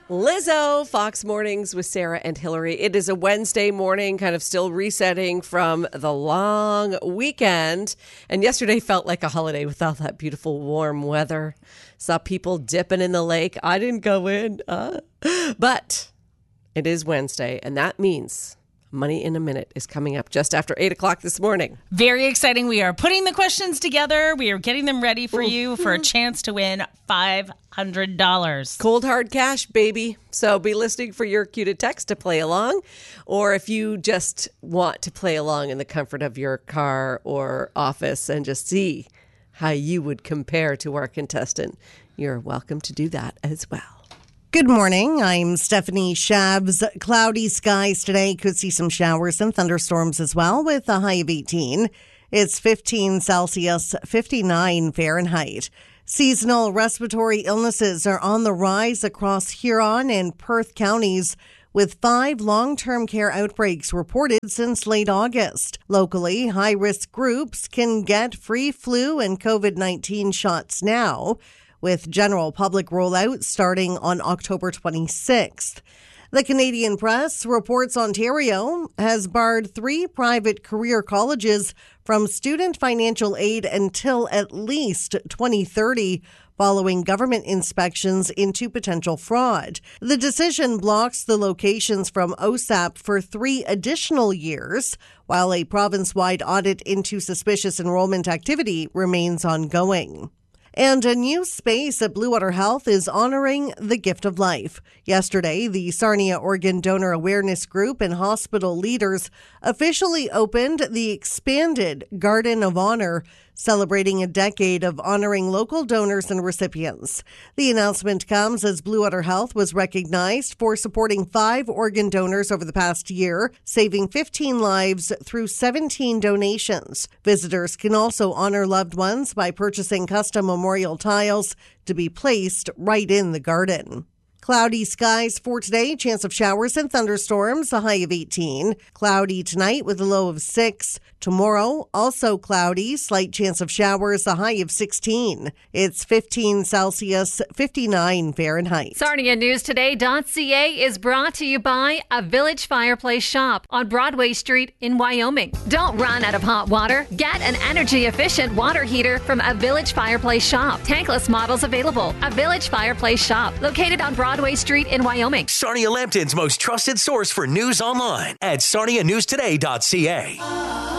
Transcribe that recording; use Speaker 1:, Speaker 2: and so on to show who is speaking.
Speaker 1: Lizzo, Fox Mornings with Sarah and Hillary. It is a Wednesday morning, kind of still resetting from the long weekend. And yesterday felt like a holiday with all that beautiful warm weather. Saw people dipping in the lake. I didn't go in. But it is Wednesday, and that means Money in a Minute is coming up just after 8 o'clock this morning.
Speaker 2: Very exciting. We are putting the questions together. We are getting them ready for you for a chance to win $500.
Speaker 1: Cold hard cash, baby. So be listening for your cue to text to play along. Or if you just want to play along in the comfort of your car or office and just see how you would compare to our contestant, you're welcome to do that as well.
Speaker 3: Good morning. I'm Stephanie Shabs. Cloudy skies today. Could see some showers and thunderstorms as well with a high of 18. It's 15 Celsius, 59 Fahrenheit. Seasonal respiratory illnesses are on the rise across Huron and Perth counties, with 5 long-term care outbreaks reported since late August. Locally, high-risk groups can get free flu and COVID-19 shots now, with general public rollout starting on October 26th. The Canadian Press reports Ontario has barred 3 private career colleges from student financial aid until at least 2030, following government inspections into potential fraud. The decision blocks the locations from OSAP for 3 additional years, while a province-wide audit into suspicious enrollment activity remains ongoing. And a new space at Blue Water Health is honoring the gift of life. Yesterday, the Sarnia Organ Donor Awareness Group and hospital leaders officially opened the expanded Garden of Honor, celebrating a decade of honoring local donors and recipients. The announcement comes as Blue Water Health was recognized for supporting 5 organ donors over the past year, saving 15 lives through 17 donations. Visitors can also honor loved ones by purchasing custom memorial tiles to be placed right in the garden. Cloudy skies for today, chance of showers and thunderstorms, a high of 18. Cloudy tonight with a low of 6. Tomorrow, also cloudy, slight chance of showers, a high of 16. It's 15 Celsius, 59 Fahrenheit.
Speaker 4: SarniaNewsToday.ca is brought to you by A Village Fireplace Shop on Broadway Street in Wyoming. Don't run out of hot water. Get an energy-efficient water heater from A Village Fireplace Shop. Tankless models available. A Village Fireplace Shop, located on Broadway Street in Wyoming.
Speaker 5: Sarnia Lambton's most trusted source for news online at SarniaNewsToday.ca.